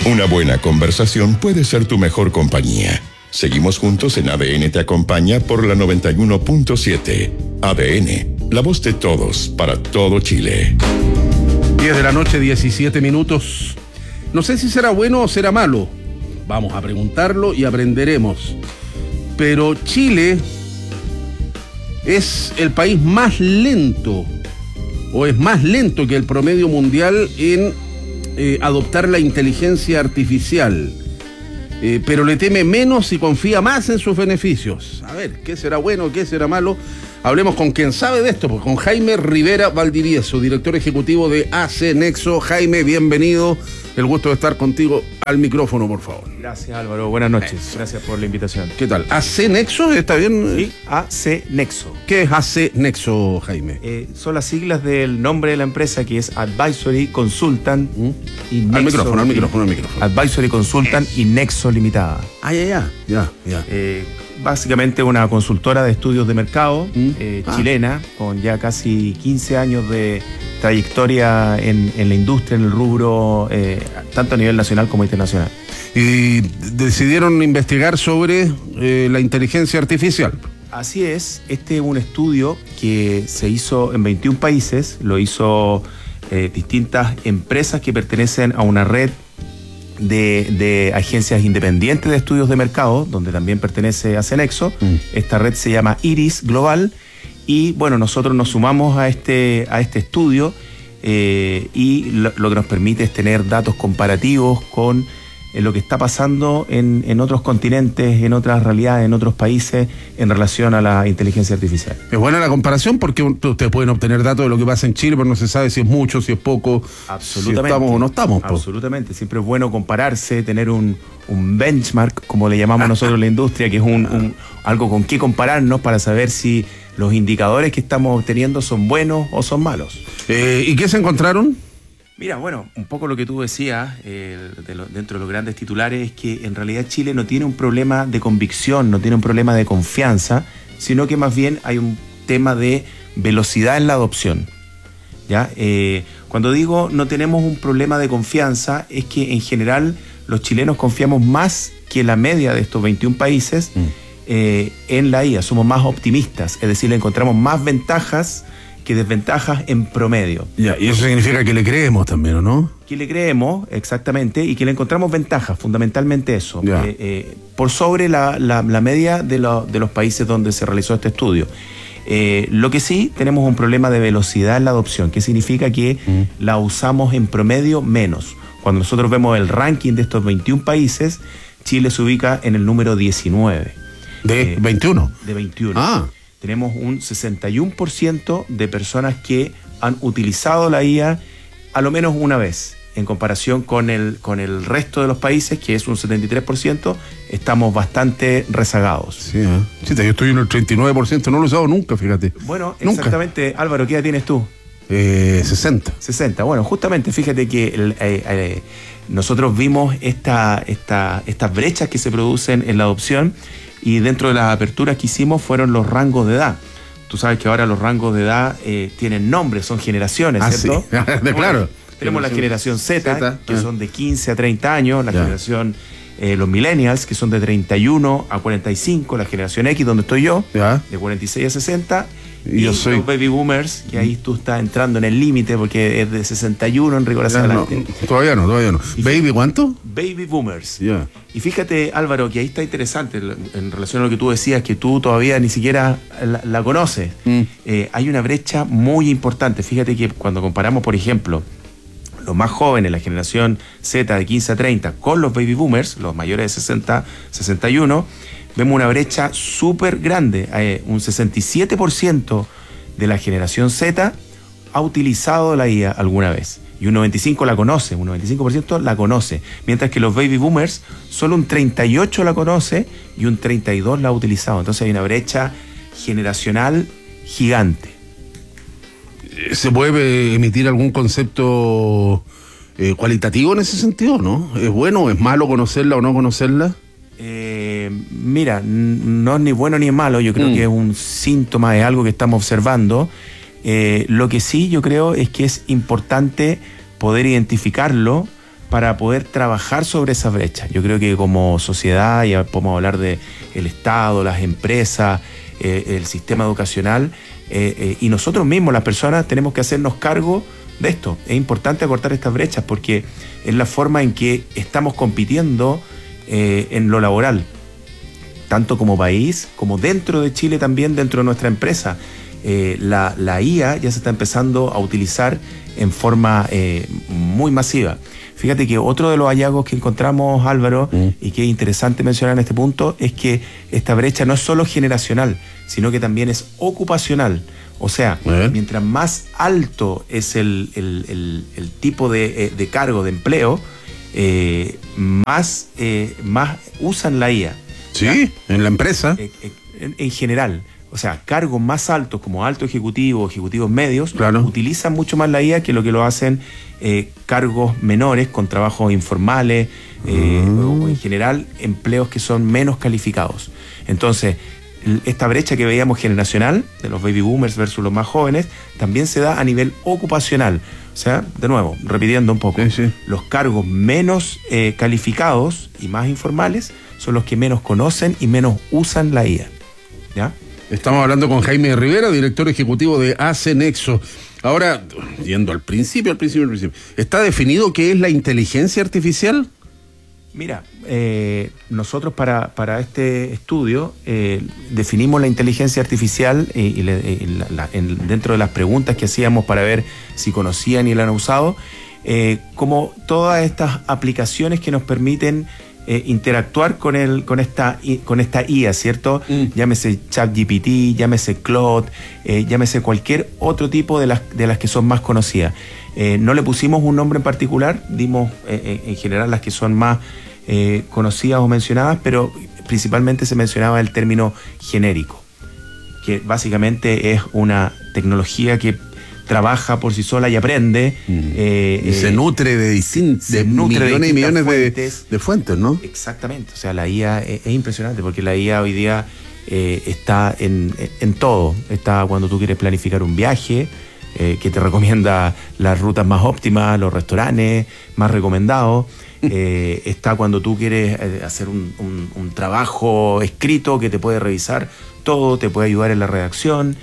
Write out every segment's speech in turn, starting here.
Una buena conversación puede ser tu mejor compañía. Seguimos juntos en ADN Te Acompaña por la 91.7. ADN, la voz de todos, para todo Chile. 10 de la noche, 17 minutos. No sé si será bueno o será malo. Vamos a preguntarlo y aprenderemos. Pero Chile es el país más lento, o es más lento que el promedio mundial en adoptar la inteligencia artificial. Pero le teme menos y confía más en sus beneficios. A ver, ¿qué será bueno, qué será malo? Hablemos con quien sabe de esto, pues con Jaime Rivera Valdivieso, director ejecutivo de AC Nexo. Jaime, bienvenido. El gusto de estar contigo. Al micrófono, por favor. Gracias, Álvaro. Buenas noches. Gracias por la invitación. ¿Qué tal? ¿AC Nexo? ¿Está bien? Sí, AC Nexo. ¿Qué es AC Nexo, Jaime? Son las siglas del nombre de la empresa, que es Advisory Consultant y Nexo. Al micrófono. Advisory Consultant y Nexo Limitada. Ya. Básicamente una consultora de estudios de mercado chilena, con ya casi 15 años de trayectoria en la industria, en el rubro, tanto a nivel nacional como internacional. Y decidieron investigar sobre la inteligencia artificial. Así es, este es un estudio que se hizo en 21 países, lo hizo distintas empresas que pertenecen a una red de agencias independientes de estudios de mercado, donde también pertenece AC Nexo. Esta red se llama Iris Global y bueno, nosotros nos sumamos a este estudio y lo que nos permite es tener datos comparativos con lo que está pasando en otros continentes, en otras realidades, en otros países en relación a la inteligencia artificial. Es buena la comparación porque ustedes pueden obtener datos de lo que pasa en Chile, pero no se sabe si es mucho, si es poco, absolutamente, si estamos o no estamos. Absolutamente, siempre es bueno compararse, tener un benchmark, como le llamamos nosotros en la industria, que es algo con qué compararnos para saber si los indicadores que estamos obteniendo son buenos o son malos. ¿Y qué se encontraron? Mira, bueno, un poco lo que tú decías dentro de los grandes titulares es que en realidad Chile no tiene un problema de convicción, no tiene un problema de confianza, sino que más bien hay un tema de velocidad en la adopción. ¿Ya? Cuando digo no tenemos un problema de confianza, es que en general los chilenos confiamos más que la media de estos 21 países en la IA, somos más optimistas, es decir, le encontramos más ventajas que desventajas en promedio. Ya, y eso significa que le creemos también, ¿o no? Que le creemos, exactamente, y que le encontramos ventajas, fundamentalmente eso, por sobre la media de los países donde se realizó este estudio. Lo que sí, tenemos un problema de velocidad en la adopción, que significa que la usamos en promedio menos. Cuando nosotros vemos el ranking de estos 21 países, Chile se ubica en el número 19. ¿De 21? De 21. Tenemos un 61% de personas que han utilizado la IA a lo menos una vez. En comparación con el resto de los países, que es un 73%, estamos bastante rezagados. Sí, yo estoy en el 39%, no lo he usado nunca, fíjate. Bueno, exactamente. Álvaro, ¿qué edad tienes tú? 60. 60. Bueno, justamente, fíjate que nosotros vimos estas brechas que se producen en la adopción. Y dentro de las aperturas que hicimos fueron los rangos de edad. Tú sabes que ahora los rangos de edad tienen nombres, son generaciones, ¿cierto? Sí. Claro. Tenemos la generación Z, que son de 15 a 30 años, la generación, los millennials, que son de 31 a 45, la generación X, donde estoy yo, de 46 a 60, y yo soy los baby boomers, que ahí tú estás entrando en el límite, porque es de 61 en rigor hacia adelante. Todavía no. ¿Baby cuánto? Baby boomers. Y fíjate, Álvaro, que ahí está interesante en relación a lo que tú decías, que tú todavía ni siquiera la conoces. Hay una brecha muy importante. Fíjate que cuando comparamos, por ejemplo, los más jóvenes, la generación Z de 15 a 30, con los baby boomers, los mayores de 60, 61, vemos una brecha súper grande. Un 67% de la generación Z ha utilizado la IA alguna vez. Y un 95% la conoce, un 95% la conoce. Mientras que los baby boomers, solo un 38% la conoce y un 32% la ha utilizado. Entonces hay una brecha generacional gigante. ¿Se puede emitir algún concepto cualitativo en ese sentido, no? ¿Es bueno o es malo conocerla o no conocerla? Mira, no es ni bueno ni es malo. Yo creo que es un síntoma de algo que estamos observando. Lo que sí yo creo es que es importante poder identificarlo para poder trabajar sobre esa brecha. Yo creo que como sociedad, ya podemos hablar de el Estado, las empresas, el sistema educacional, y nosotros mismos, las personas, tenemos que hacernos cargo de esto. Es importante acortar estas brechas porque es la forma en que estamos compitiendo en lo laboral, tanto como país, como dentro de Chile también, dentro de nuestra empresa. La IA ya se está empezando a utilizar en forma muy masiva. Fíjate que otro de los hallazgos que encontramos, Álvaro, y que es interesante mencionar en este punto, es que esta brecha no es solo generacional, sino que también es ocupacional. O sea, mientras más alto es el tipo de cargo, de empleo, más usan la IA. Sí, ¿ya? En la empresa. En general. O sea, cargos más altos como alto ejecutivo, ejecutivos medios, claro, utilizan mucho más la IA que lo hacen cargos menores con trabajos informales o en general empleos que son menos calificados. Entonces, esta brecha que veíamos generacional de los baby boomers versus los más jóvenes también se da a nivel ocupacional. O sea, de nuevo, repitiendo un poco, los cargos menos calificados y más informales son los que menos conocen y menos usan la IA. ¿Ya? Estamos hablando con Jaime Rivera, director ejecutivo de ACENEXO. Ahora, yendo al principio, ¿está definido qué es la inteligencia artificial? Mira, nosotros para este estudio definimos la inteligencia artificial dentro de las preguntas que hacíamos para ver si conocían y la han usado, como todas estas aplicaciones que nos permiten interactuar con esta IA, ¿cierto? Llámese ChatGPT, llámese Claude, llámese cualquier otro tipo de las que son más conocidas. No le pusimos un nombre en particular, dimos en general las que son más conocidas o mencionadas, pero principalmente se mencionaba el término genérico, que básicamente es una tecnología que trabaja por sí sola y aprende. Y se nutre de millones y millones de fuentes, ¿no? Exactamente. O sea, la IA es impresionante porque la IA hoy día está en todo. Está cuando tú quieres planificar un viaje, que te recomienda las rutas más óptimas, los restaurantes más recomendados. Está cuando tú quieres hacer un trabajo escrito que te puede revisar todo, te puede ayudar en la redacción.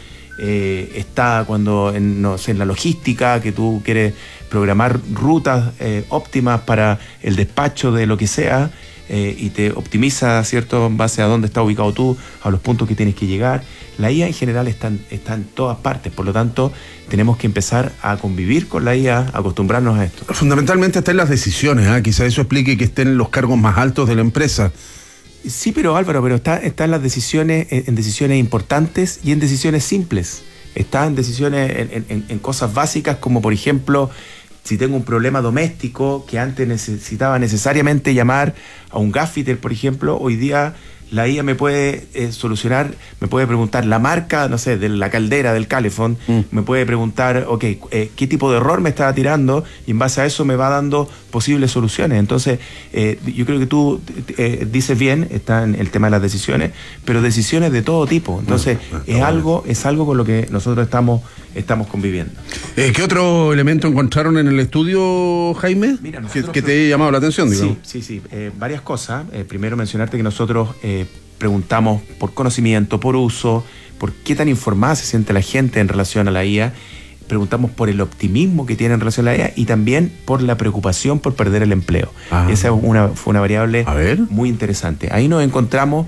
Está cuando en la logística, que tú quieres programar rutas óptimas para el despacho de lo que sea, y te optimiza, ¿cierto?, en base a dónde está ubicado tú, a los puntos que tienes que llegar. La IA en general está en todas partes, por lo tanto tenemos que empezar a convivir con la IA, acostumbrarnos a esto. Fundamentalmente está en las decisiones, quizá eso explique que estén en los cargos más altos de la empresa. Sí, pero Álvaro, está en las decisiones, en decisiones importantes y en decisiones simples. Está en decisiones, en cosas básicas como, por ejemplo, si tengo un problema doméstico que antes necesitaba necesariamente llamar a un gaffiter, por ejemplo, hoy día la IA me puede solucionar, me puede preguntar la marca, no sé, de la caldera, del calefón, me puede preguntar, qué tipo de error me estaba tirando, y en base a eso me va dando posibles soluciones. Entonces, yo creo que tú dices bien, está en el tema de las decisiones, pero decisiones de todo tipo. Entonces, es algo con lo que nosotros estamos conviviendo. ¿Qué otro elemento encontraron en el estudio, Jaime? Mira, que te haya llamado la atención, digamos. Sí, varias cosas. Primero mencionarte que nosotros preguntamos por conocimiento, por uso, por qué tan informada se siente la gente en relación a la IA. Preguntamos por el optimismo que tiene en relación a la IA y también por la preocupación por perder el empleo. Esa fue una variable muy interesante. Ahí nos encontramos,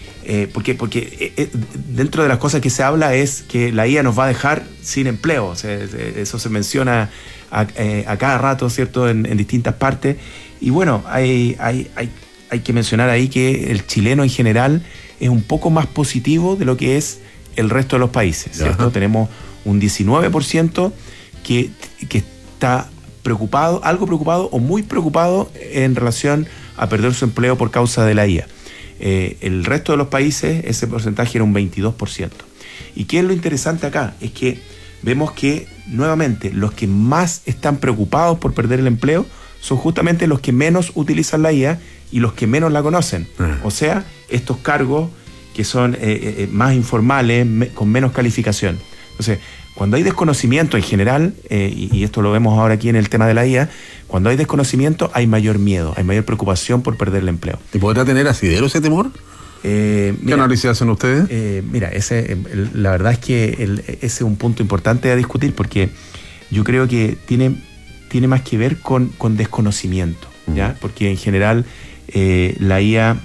porque dentro de las cosas que se habla es que la IA nos va a dejar sin empleo. O sea, eso se menciona a cada rato, ¿cierto?, en distintas partes. Y bueno, hay que mencionar ahí que el chileno en general es un poco más positivo de lo que es el resto de los países, ¿cierto? Tenemos un 19% que está preocupado, algo preocupado o muy preocupado en relación a perder su empleo por causa de la IA. El resto de los países, ese porcentaje era un 22%. ¿Y qué es lo interesante acá? Es que vemos que, nuevamente, los que más están preocupados por perder el empleo son justamente los que menos utilizan la IA y los que menos la conocen. O sea, estos cargos que son más informales, con menos calificación. Entonces, Cuando hay desconocimiento en general, y esto lo vemos ahora aquí en el tema de la IA, cuando hay desconocimiento hay mayor miedo, hay mayor preocupación por perder el empleo. ¿Y podrá tener asidero ese temor? ¿Qué análisis hacen ustedes? Mira, la verdad es que ese es un punto importante a discutir, porque yo creo que tiene más que ver con desconocimiento, ¿ya? Porque en general la IA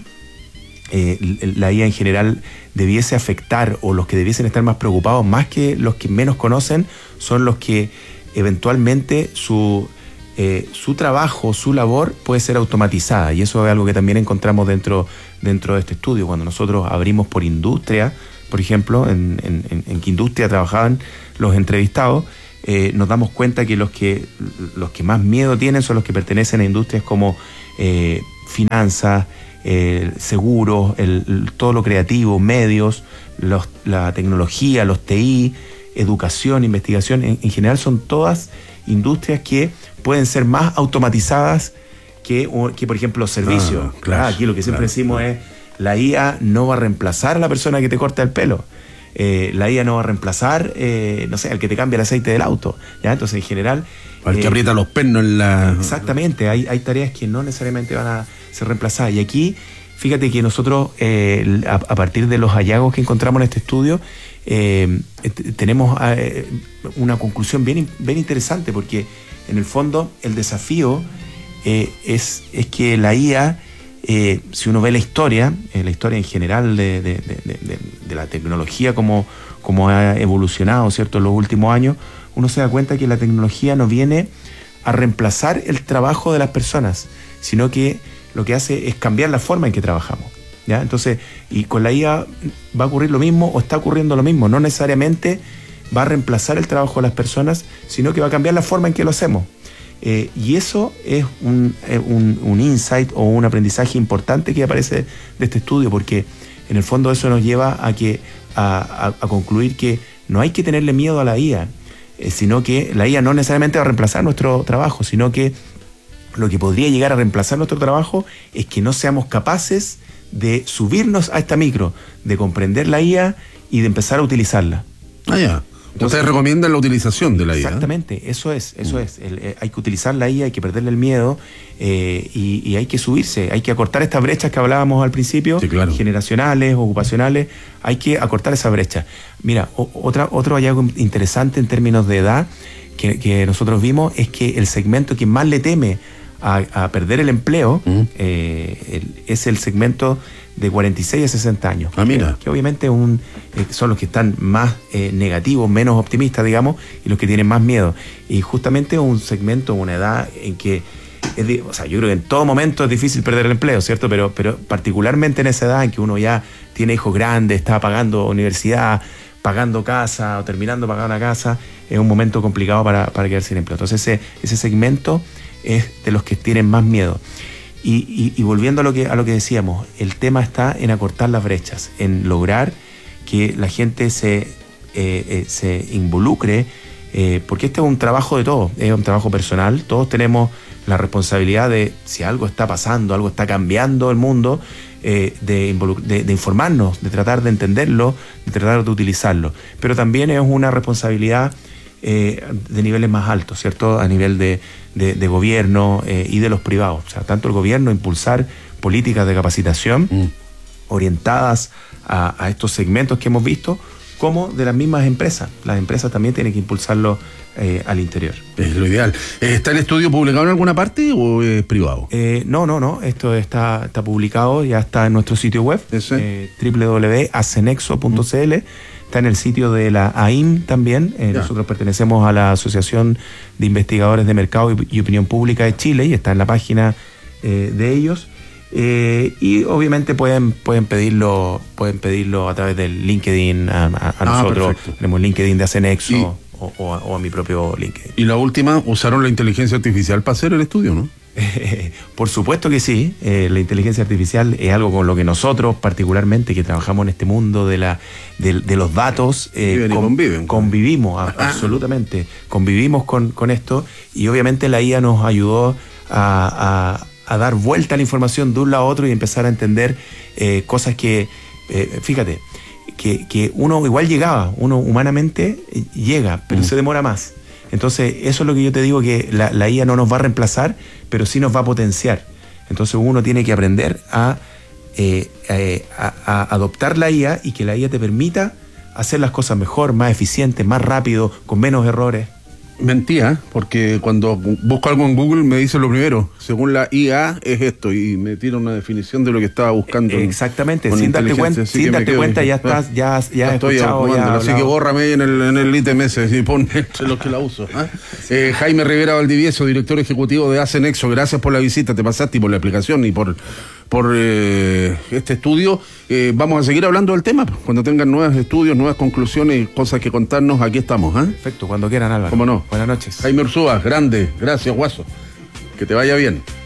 en general debiese afectar, o los que debiesen estar más preocupados, más que los que menos conocen, son los que eventualmente su trabajo, su labor puede ser automatizada, y eso es algo que también encontramos dentro de este estudio. Cuando nosotros abrimos por industria, por ejemplo, en qué industria trabajaban los entrevistados, nos damos cuenta que los que más miedo tienen son los que pertenecen a industrias como finanzas, seguros, todo lo creativo, medios, la tecnología, los TI, educación, investigación. En general son todas industrias que pueden ser más automatizadas que por ejemplo, los servicios. Claro, aquí lo que siempre decimos es: la IA no va a reemplazar a la persona que te corta el pelo. La IA no va a reemplazar, no sé, al que te cambia el aceite del auto, ¿ya? Entonces, en general... Al que aprieta los pernos en la... Exactamente, hay tareas que no necesariamente van a ser reemplazadas. Y aquí, fíjate que nosotros, a partir de los hallazgos que encontramos en este estudio, tenemos una conclusión bien interesante, porque en el fondo el desafío es que la IA... si uno ve la historia en general de la tecnología, como ha evolucionado, ¿cierto?, en los últimos años, uno se da cuenta que la tecnología no viene a reemplazar el trabajo de las personas, sino que lo que hace es cambiar la forma en que trabajamos, ¿ya? Entonces, y con la IA va a ocurrir lo mismo, o está ocurriendo lo mismo. No necesariamente va a reemplazar el trabajo de las personas, sino que va a cambiar la forma en que lo hacemos. Y eso es un insight o un aprendizaje importante que aparece de este estudio, porque en el fondo eso nos lleva a concluir que no hay que tenerle miedo a la IA, sino que la IA no necesariamente va a reemplazar nuestro trabajo, sino que lo que podría llegar a reemplazar nuestro trabajo es que no seamos capaces de subirnos a esta micro, de comprender la IA y de empezar a utilizarla. Ya. Ustedes recomiendan la utilización de la IA. Exactamente, eso es. Hay que utilizar la IA, hay que perderle el miedo, y hay que subirse, hay que acortar estas brechas que hablábamos al principio, sí, claro, generacionales, ocupacionales. Hay que acortar esa brecha. Mira, otro hallazgo interesante en términos de edad que nosotros vimos es que el segmento que más le teme a perder el empleo es el segmento de 46 a 60 años. Mira. Que obviamente son los que están más negativos, menos optimistas, digamos, y los que tienen más miedo. Y justamente un segmento, una edad en que, o sea, yo creo que en todo momento es difícil perder el empleo, ¿cierto? Pero particularmente en esa edad en que uno ya tiene hijos grandes, está pagando universidad, pagando casa o terminando de pagar una casa, es un momento complicado para quedarse sin empleo. Entonces ese segmento es de los que tienen más miedo. Y volviendo a lo que decíamos, el tema está en acortar las brechas, en lograr que la gente se involucre, porque este es un trabajo de todos, es un trabajo personal. Todos tenemos la responsabilidad de, si algo está pasando, algo está cambiando el mundo, de informarnos, de tratar de entenderlo, de tratar de utilizarlo. Pero también es una responsabilidad de niveles más altos, ¿cierto? A nivel de gobierno y de los privados. O sea, tanto el gobierno impulsar políticas de capacitación orientadas a estos segmentos que hemos visto, como de las mismas empresas. Las empresas también tienen que impulsarlo al interior. Es lo ideal. ¿Está el estudio publicado en alguna parte o es privado? No. Esto está publicado, ya está en nuestro sitio web, www.acenexo.cl. Está en el sitio de la AIM también. Nosotros pertenecemos a la Asociación de Investigadores de Mercado y Opinión Pública de Chile, y está en la página de ellos. Y obviamente pueden pedirlo a través del LinkedIn a nosotros. Perfecto. Tenemos LinkedIn de Acenexo o a mi propio LinkedIn. Y la última, usaron la inteligencia artificial para hacer el estudio, ¿no? Por supuesto que sí. La inteligencia artificial es algo con lo que nosotros, particularmente, que trabajamos en este mundo de los datos, convivimos absolutamente. Convivimos con esto, y obviamente la IA nos ayudó a dar vuelta a la información de un lado a otro y empezar a entender cosas que, fíjate, que uno igual llegaba, uno humanamente llega, pero se demora más. Entonces, eso es lo que yo te digo, que la IA no nos va a reemplazar, pero sí nos va a potenciar. Entonces, uno tiene que aprender a adoptar la IA y que la IA te permita hacer las cosas mejor, más eficiente, más rápido, con menos errores. Mentía, porque cuando busco algo en Google me dice lo primero, según la IA es esto, y me tira una definición de lo que estaba buscando. Exactamente, sin darte cuenta ya estás, ya has escuchado. Así que bórrame en el ITMS y pon entre los que la uso. Jaime Rivera Valdivieso, director ejecutivo de Acenexo, gracias por la visita, te pasaste y por la explicación y por este estudio. Vamos a seguir hablando del tema. Cuando tengan nuevos estudios, nuevas conclusiones, cosas que contarnos, aquí estamos. Perfecto, cuando quieran, Álvaro. ¿Cómo no? Buenas noches. Jaime Ursúa, grande. Gracias, Guaso. Que te vaya bien.